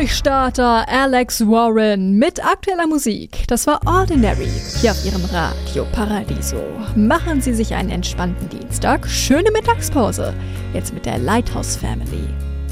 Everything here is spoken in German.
Durchstarter Alex Warren mit aktueller Musik. Das war Ordinary hier auf Ihrem Radio Paradiso. Machen Sie sich einen entspannten Dienstag, schöne Mittagspause. Jetzt mit der Lighthouse Family.